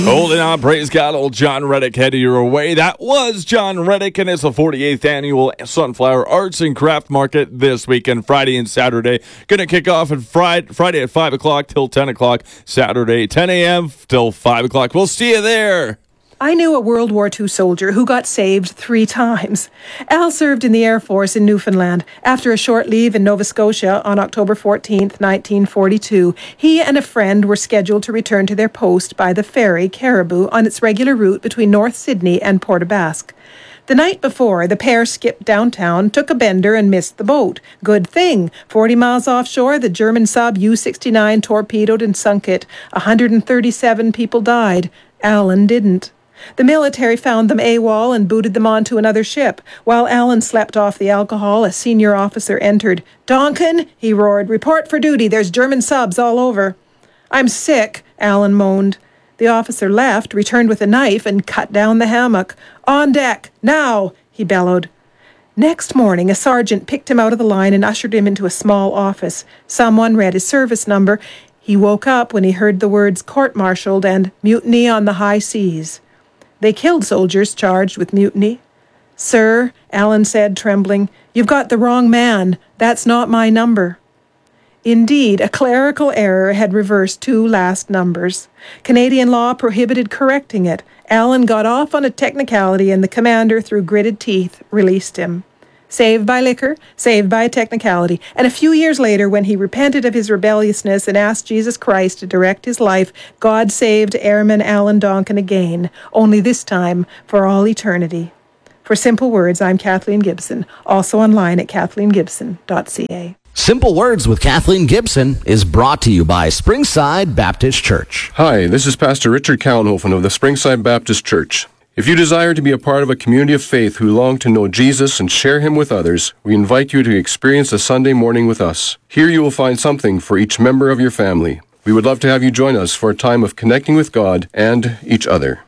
Holding on, praise God, old John Reddick headed your way. That was John Reddick, and it's the 48th annual Sunflower Arts and Craft Market this weekend, Friday and Saturday. Going to kick off on Friday at 5 o'clock till 10 o'clock, Saturday 10 a.m. till 5 o'clock. We'll see you there. I knew a World War II soldier who got saved 3 times. Al served in the Air Force in Newfoundland. After a short leave in Nova Scotia on October 14th, 1942, he and a friend were scheduled to return to their post by the ferry Caribou on its regular route between North Sydney and Port aux Basques. The night before, the pair skipped downtown, took a bender, and missed the boat. Good thing. 40 miles offshore, the German sub U-69 torpedoed and sunk it. 137 people died. Alan didn't. The military found them AWOL and booted them onto another ship. While Alan slept off the alcohol, a senior officer entered. "Donkin," he roared, "report for duty. There's German subs all over." "I'm sick," Alan moaned. The officer left, returned with a knife, and cut down the hammock. "On deck, now," he bellowed. Next morning, a sergeant picked him out of the line and ushered him into a small office. Someone read his service number. He woke up when he heard the words court-martialed and mutiny on the high seas. They killed soldiers charged with mutiny. "Sir," Alan said, trembling, "you've got the wrong man. That's not my number." Indeed, a clerical error had reversed 2 last numbers. Canadian law prohibited correcting it. Alan got off on a technicality, and the commander, through gritted teeth, released him. Saved by liquor, saved by a technicality. And a few years later, when he repented of his rebelliousness and asked Jesus Christ to direct his life, God saved Airman Alan Donkin again, only this time for all eternity. For Simple Words, I'm Kathleen Gibson, also online at kathleengibson.ca. Simple Words with Kathleen Gibson is brought to you by Springside Baptist Church. Hi, this is Pastor Richard Kallenhofen of the Springside Baptist Church. If you desire to be a part of a community of faith who long to know Jesus and share him with others, we invite you to experience a Sunday morning with us. Here you will find something for each member of your family. We would love to have you join us for a time of connecting with God and each other.